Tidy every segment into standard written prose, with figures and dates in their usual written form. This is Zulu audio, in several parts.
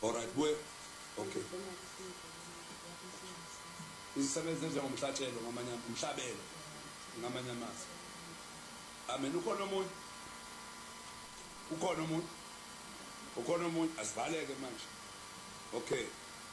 Alright, okay. Isebenze njengomhlatshelo umhlabelo ngamanye amazwi. Amen. Ukhona umuntu asivaleke manje. Okay.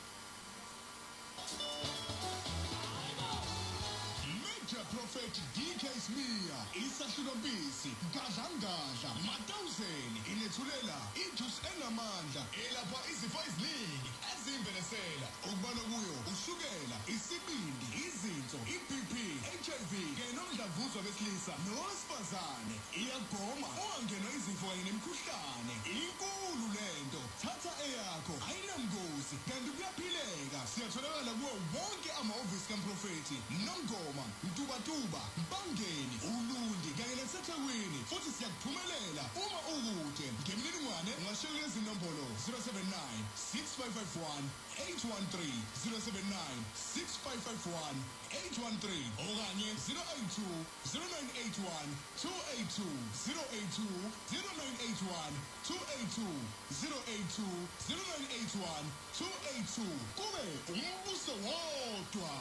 Prophet DK Smear, Isahlukampisi, Gadlangadla, Matawuseni, Inethulela, ijuice enamandla, elapha izifo eziningi, ezimbenesela, okubalwa kuyo, ushukela, isibindi, izinso, iBP, HIV, kanye nomdlavuza besilisa, nowesifazane, iyagoma, ungangena izifo kanye nemikhuhlane, inkulu lento, thatha eyakho, ayinamgozi, kanti kuyaphileka, siyatholakala kuwo wonke amahhovisi kaMprofethi, Nongoma, Mtubatuba, Bangeni, Ulundi, kanye naseThekwini, futhi siyakuphumelela uma ukude. Ngemininingwane ungashayela lezi nombolo 079 6551 813 079 6551 813 okanye 082 0981 282 082 0981 282 082 0981 282 kube umbuso wodwa.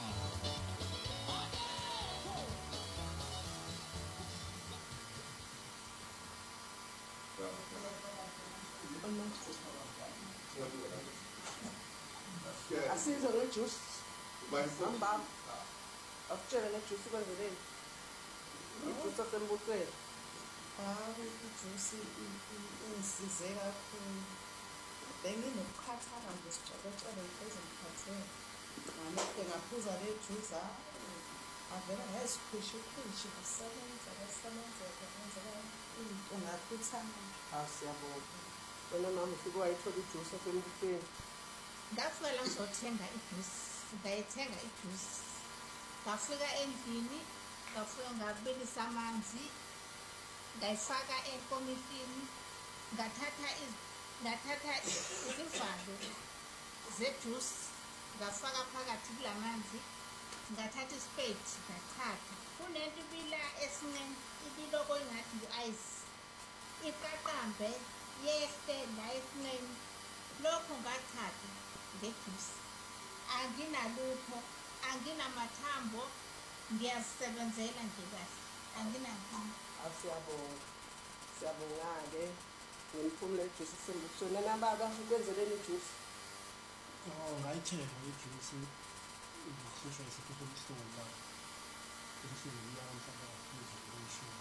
Asizo ngejuice. Ngamba. Akutshela ngejuice kwenzeleni. Ijuice asembusweni. Ijuice ingisize kakhulu. Benginokukhathala ngesicokocelo ezengiphathele. Ngamanye ngaphuza le juice avela ngesikhwishi kusebenza kwenzeka into ngakhuthana. Siyabonga. Wena mama ufike wayithola ijuice asembusweni. Ngafika la ngizothenga ijuice, ngayithenga ijuice. Ngafika endlini, ngafika ngabilisa amanzi, ngayifaka enkomishini, ngathatha izivalo zejuice, ngafaka phakathi kulamanzi, ngathatha isipedi, ngathatha. Kunento ibila esincane, ibiloko ingathi i-ice. Iqaqambe yehle la esincane. Lokho ngathatha ngejuice. Anginalutho, anginamathambo, ngiyazisebenzela nje kahle. Anginankinga. Siyabonga-ke ngeniphumela ijuice esembusweni. Nababa ukwenzeleni ijuice? Ngayithenga ijuice ngihlushwa isifo sobuhlungu la. Ubuhlungu buyakamhlaba kakhulu ngishilo.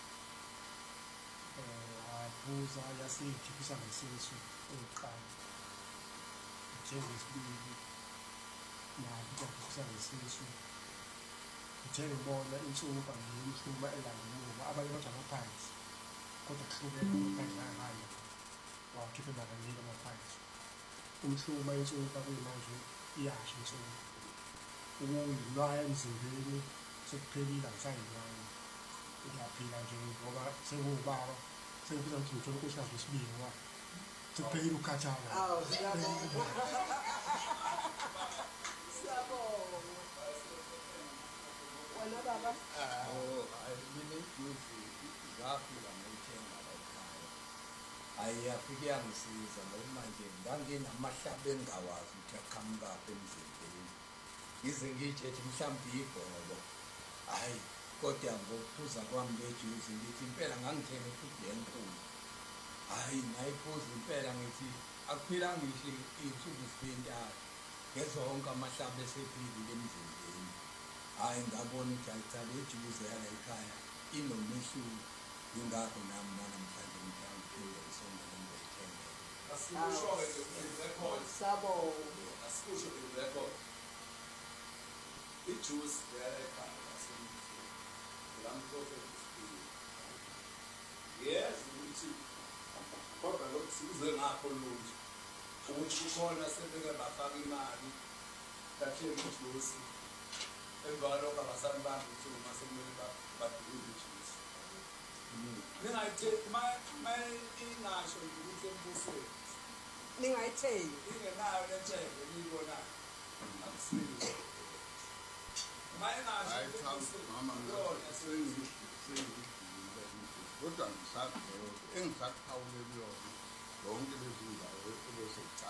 Waphuza yasikhiphisa ngesisu oqala. Njengesibili nayo kwakusa ngesisu. Uthe ngibona insumpa ngiyimhluma elangemuva abanye bajama phansi. Kodwa kuhlukene ngaphandle ngalo. Wakhipha nakanika amaphansi. Umhluma insumpa kuyimanje iyasha insumpa. Ukunilwaya emzimbeni sekuphelile angisayilwaya. Uyaphila nje ngoba sengubaba sengifisa ukuthi ngithole unkosikazi wesibili ngoba sekuphelile ukukhathala. Siyabonga. Wena baba? Mina ijuice ngafika ngayithenga la ekhaya. Ayafike yangisiza ngoba manje nganginamahlaba engawazi ukuthi aqhamukaphi emzimbeni. Ize ngitshethi mhlawumbe ibhobo. Hayi, kodwa ngokuphuza kwami le juice ngithi impela ngangithenga ifuthi enkulu. Hayi, ngayiphuza impela ngithi akuphilanga ngisho insuku zibintathu. Ngezonke amahlaba esephilile emzimbeni. Hayi, ngabona ukuthi ayithanda ijuice yala ekhaya inomehluko. Ingakho nami namhlanje ngiyangiphinda isondele ngiyithenge. Asikusho-ke nje record. Siyabonga. Asikusho nje record. Ijuice yala ekhaya asembusweni. Lamprofethi Spirit. Yes, ukuthi kodwa lokhu sikuze ngakho lutho. Ukuthi kukhona sebeke bafaka imali kathele ijuice. Emva lokho abasani bami ukuthi uma sekumele badlule ijuice. Ningayithe ingasho ukuthi embusweni. Ningayithengi. Ingenayo lethembe niyibonayo. Akusizi. Hayi cha mama kodwa engisakuphawule kuyona yonke lezi ndawo ebese